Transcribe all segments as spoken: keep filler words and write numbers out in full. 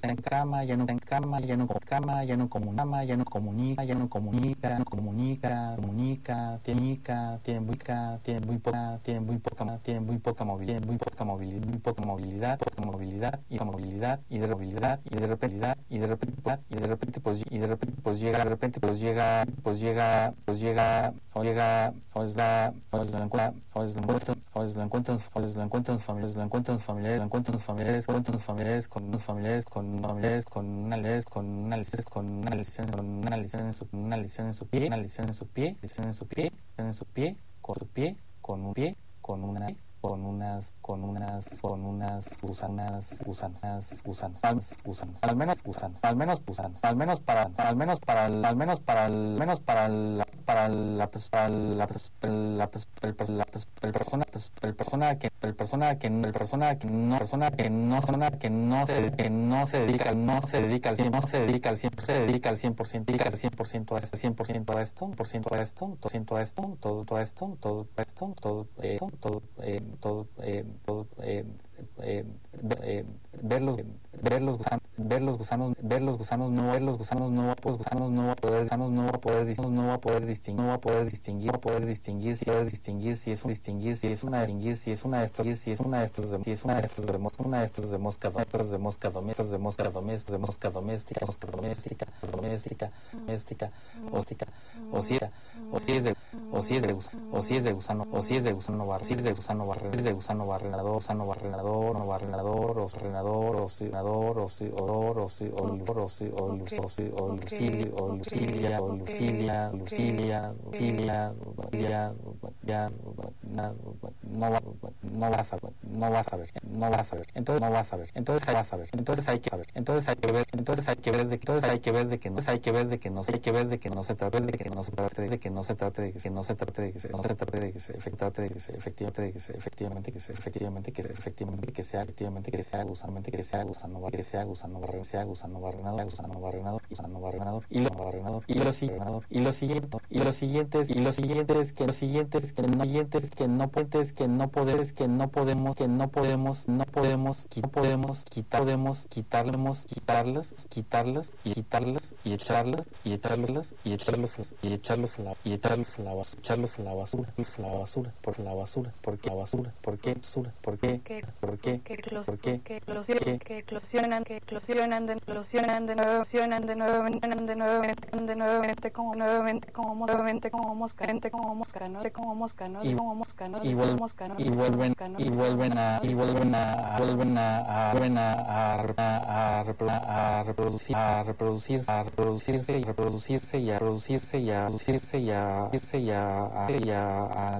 está en cama, ya no está en cama, ya no cama, ya no comunica, ya no comunica, ya no comunica, no comunica, comunica, tiene tiene muy poca, tiene muy poca, tiene muy poca, tiene muy poca movilidad, muy poca movilidad, muy poca movilidad, poca movilidad y movilidad y de movilidad y de repente y de repente y de repente pues y de repente pues llega de repente pues llega pues llega pues llega o llega o es la o es la encuentra o es la encuentra o es la encuentran o es la encuentran familiares la encuentran familiares la encuentran familiares encuentran familiares con unos familiares con familiares con una lesión con una lesión con una lesión con una lesión en su una lesión en su pie una lesión en su pie lesión en su pie en su pie con su pie con un pie con una con unas con unas con unas gusanas gusanos gusanos gusanos al menos gusanos al menos gusanos al menos para al menos para al menos para al menos para la para la para la la el persona el persona que el persona que el persona que no persona que no persona que no se que no se dedica no se dedica al cien no se dedica al cien se dedica al cien por ciento dedica al cien por ciento a este cien por ciento a esto por ciento a esto por ciento a esto todo todo esto todo esto todo esto todo todo eh, todo eh, eh, eh, ver los ver los gusanos ver los gusanos ver los gusanos no ver los gusanos no va pues gusanos no va a poder gusanos no va a poder no va a poder distinguir no va a poder distinguir no va a poder distinguir si poder distinguir si es un distinguir si es una distinguir si es una de estas si es una de estas si es una de estas de mosca una de estas de mosca estas de mosca doméstica de mosca doméstica de mosca doméstica mosca doméstica doméstica doméstica hostica o si o si es de o si es de gusano o si es de gusano o si es de gusano barre si es de gusano barre es de gusano barrenador gusano barrenador no barrenador o renador o senador o si odor o si o o si o si o lucilia o lucilia o lucilia lucilia lucilia ya ya no va no vas a ver no vas a ver no vas a ver entonces no vas a ver entonces vas a ver entonces hay que saber entonces hay que ver entonces hay que ver de entonces hay que ver de que no hay que ver de que no hay que ver de que no se trate de que no se trate de que no se trate de que no se trate de que no se trate de que se efectivamente de que se efectivamente de que se efectivamente que se efectivamente que se efectivamente que sea efectivamente que sea gusanamente que sea gusano que sea gusano barren sea gusano barrenador gusano barrenador gusano barrenador y lo barrenador y lo siguiente y lo siguiente y lo siguientes y lo siguientes que los siguientes que no siguientes que no puentes que no podemos que no podemos que no podemos no podemos no podemos quitar podemos quitarles quitarlas quitarlas y quitarlas y echarlas y echarlas y echarlos y echarlos a la y echarlos a la basura echarlos a la basura a la basura por la basura porque la basura por qué basura por qué por qué por qué que eclosionan que eclosionan que eclosionan de eclosionan de nuevo eclosionan de nuevo de nuevamente de nuevamente como nuevamente como nuevamente como mosca como mosca no de como mosca no de como mosca no y vuelven y vuelven y vuelven a y vuelven a vuelven a vuelven a a reproducir a reproducirse a reproducirse y reproducirse y a reproducirse y a reproducirse y a y a y a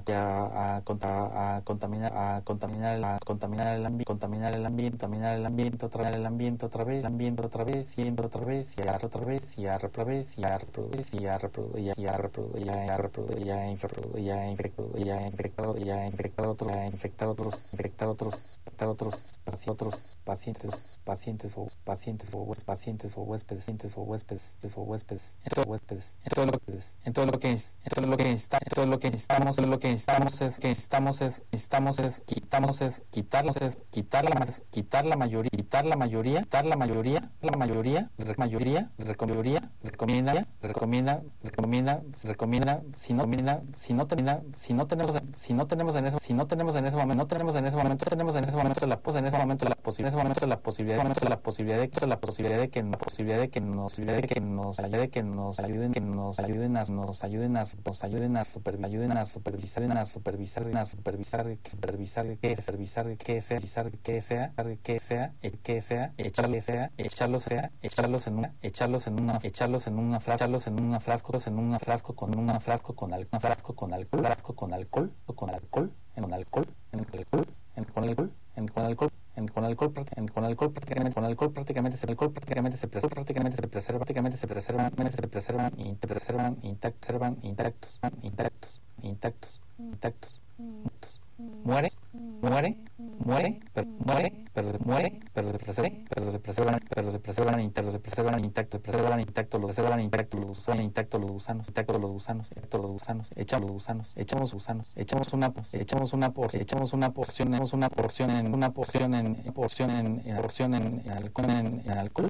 a contaminar a contaminar a contaminar el ambiente contaminar el ambiente contaminar el ambiente otra vez el ambiente otra vez el ambiente otra vez y otra vez y otra vez y otra vez y otra vez y a reproducir y a reproducir y a reproducir y a infectar y a infectar y a infectar y a infectar otros a infectar otros infectar otros infectar otros otros pacientes pacientes o pacientes o pacientes o huéspedes pacientes o huéspedes o huéspedes en todo huéspedes en todo lo que es en todo lo que es en todo lo que está en todo lo que estamos lo que estamos es que estamos es estamos es quitamos es quitarlos es quitar la quitar la mayoría quitar la mayoría quitar la mayoría la mayoría la mayoría mayoría recomienda recomienda recomienda recomienda si no recomienda si no termina si no tenemos si no tenemos en ese si no tenemos en ese momento no tenemos en ese momento tenemos en ese momento la en ese momento la posibilidad en ese momento la posibilidad la posibilidad de la posibilidad de que la posibilidad de que nos de que nos ayude que nos ayuden que nos ayuden a nos ayuden a nos ayuden a supervisar ayuden a supervisar a supervisar a supervisar supervisar que supervisar que sea que sea que sea que sea echarle sea echarlos sea echarlos en una echarlos en una echarlos en una frasco echarlos en una frasco en una frasco con una frasco con alcohol frasco con alcohol frasco con alcohol o con alcohol en alcohol en alcohol en con alcohol en con alcohol en con alcohol en con alcohol prácticamente con alcohol prácticamente se alcohol prácticamente se preserva prácticamente se preserva prácticamente se preservan se preservan y preservan intactos intactos intactos intactos intactos muere muere muere pero muere pero muere pero se preserva pero se preservan pero se preservan intactos se preservan intactos se preservan intactos los preservan intactos los gusanos intactos los gusanos intactos los gusanos intactos los gusanos echamos los gusanos echamos gusanos echamos una echamos una porción echamos una porción echamos una porción en una porción en porción en porción en alcohol en alcohol